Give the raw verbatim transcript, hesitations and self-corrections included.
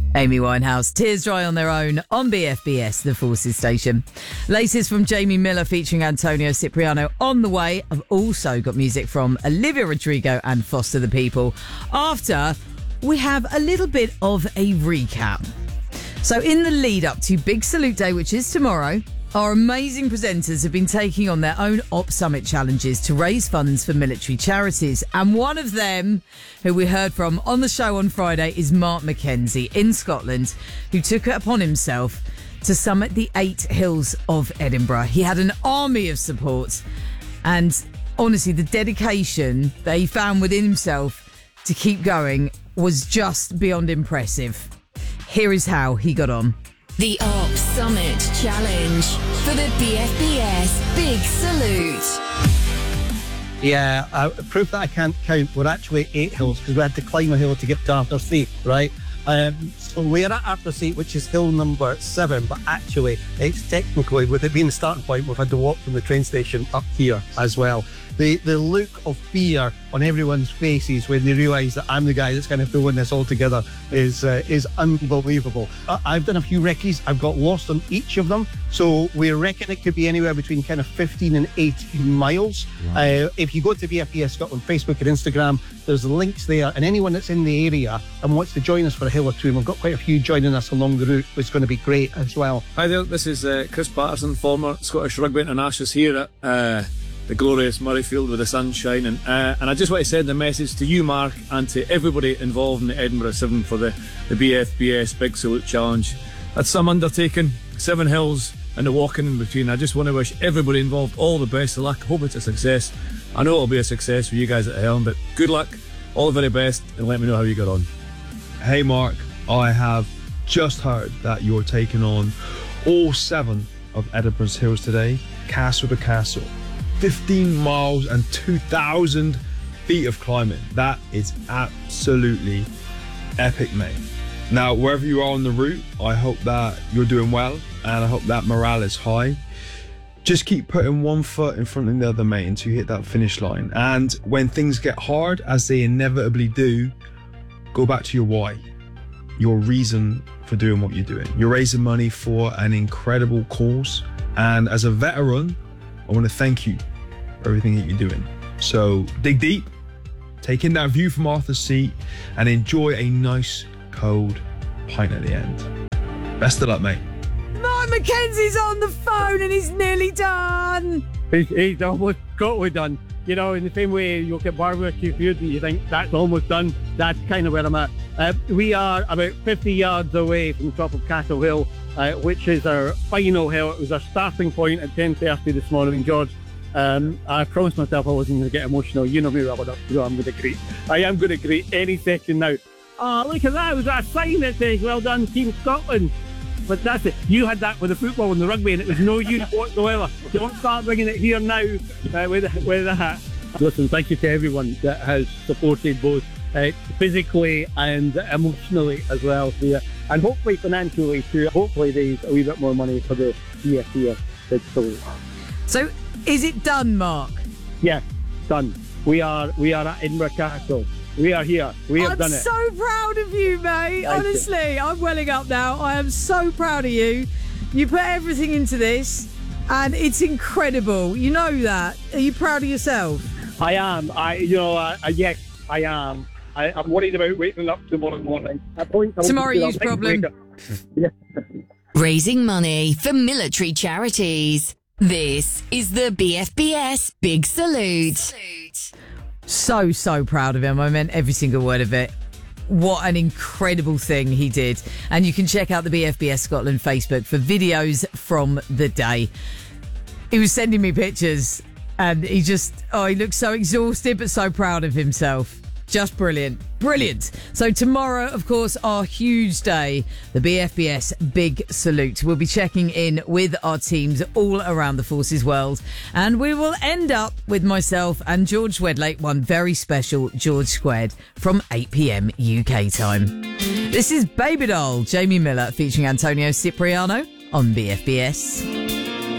Amy Winehouse, Tears Dry on Their Own on B F B S, the Forces station. Latest from Jamie Miller featuring Antonio Cipriano on the way. I've also got music from Olivia Rodrigo and Foster the People. After, we have a little bit of a recap. So in the lead up to Big Salute Day, which is tomorrow, our amazing presenters have been taking on their own Op Summit challenges to raise funds for military charities. And one of them, who we heard from on the show on Friday, is Mark Mackenzie in Scotland, who took it upon himself to summit the eight hills of Edinburgh. He had an army of support, and honestly, the dedication that he found within himself to keep going was just beyond impressive. Here is how he got on. The Op Summit Challenge for the B F B S Big Salute. Yeah, uh, proof that I can't count. We're actually eight hills because we had to climb a hill to get to Arthur's Seat, right? Um, so we're at Arthur's Seat, which is hill number seven, but actually it's technically, with it being the starting point, we've had to walk from the train station up here as well. The the look of fear on everyone's faces when they realise that I'm the guy that's kind of pulling this all together is uh, is unbelievable. Uh, I've done a few recce's. I've got lost on each of them. So we reckon it could be anywhere between kind of fifteen and eighteen miles. Wow. Uh, if you go to B F B S Scotland Facebook and Instagram, there's links there. And anyone that's in the area and wants to join us for a hill or two, and we've got quite a few joining us along the route, it's going to be great as well. Hi there, this is uh, Chris Patterson, former Scottish Rugby International here at uh, the glorious Murrayfield with the sun shining. Uh, and I just want to send a message to you, Mark, and to everybody involved in the Edinburgh Seven for the, the B F B S Big Salute Challenge. That's some undertaking, seven hills and the walking in between. I just want to wish everybody involved all the best of luck. Hope it's a success. I know it'll be a success for you guys at the helm, but good luck, all the very best, and let me know how you got on. Hey Mark, I have just heard that you're taking on all seven of Edinburgh's hills today, castle to castle. fifteen miles and two thousand feet of climbing. That is absolutely epic, mate. Now, wherever you are on the route, I hope that you're doing well, and I hope that morale is high. Just keep putting one foot in front of the other, mate, until you hit that finish line. And when things get hard, as they inevitably do, go back to your why, your reason for doing what you're doing. You're raising money for an incredible cause, and as a veteran, I want to thank you for everything that you're doing. So dig deep, take in that view from Arthur's Seat, and enjoy a nice cold pint at the end. Best of luck, mate. Mark Mackenzie's on the phone and he's nearly done. He's, he's almost totally done. You know, in the same way you look at barbecue food and you think that's almost done, that's kind of where I'm at. Uh, we are about fifty yards away from the top of Castle Hill, uh, which is our final hill. It was our starting point at ten thirty this morning, George. Um, I promised myself I wasn't going to get emotional. You know me well enough to know I'm going to greet. I am going to greet any second now. Oh, look at that. It was a sign that says, well done, Team Scotland. But that's it. You had that with the football and the rugby, and it was no use whatsoever. Don't start bringing it here now uh, with, with that. Listen, thank you to everyone that has supported both uh, physically and emotionally as well here, and hopefully financially too. Hopefully there's a wee bit more money for the B F B S Big Salute. So, is it done, Mark? Yeah, done. We are we are at Edinburgh Castle. We are here. We have I'm done it. I'm so proud of you, mate. Thank Honestly, you. I'm welling up now. I am so proud of you. You put everything into this, and it's incredible. You know that. Are you proud of yourself? I am. I, you know, uh, uh, yes, I am. I, I'm worried about waking up tomorrow morning. At point, Tomorrow you's problem. Yeah. Raising money for military charities. This is the B F B S Big Salute. So, so proud of him. I meant every single word of it. What an incredible thing he did. And you can check out the B F B S Scotland Facebook for videos from the day. He was sending me pictures and he just, oh, he looks so exhausted but so proud of himself. Just brilliant. Brilliant. So tomorrow, of course, our huge day, the B F B S Big Salute. We'll be checking in with our teams all around the Forces world. And we will end up with myself and George Wedlake, one very special George Squared from eight p.m. U K time. This is Baby Doll, Jamie Miller featuring Antonio Cipriano on B F B S.